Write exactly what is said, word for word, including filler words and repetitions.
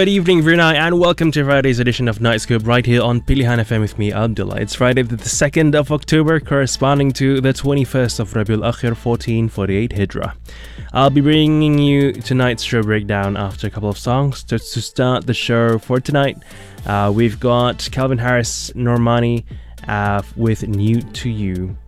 good evening, Brunei, and welcome to Friday's edition of Nightscope right here on Pilihan F M with me, Abdullah. It's Friday the second of October, corresponding to the twenty-first of Rabiul Akhir fourteen forty-eight Hijrah. I'll be bringing you tonight's show breakdown after a couple of songs. To, to start the show for tonight, uh, we've got Calvin Harris, Normani uh, with New to You.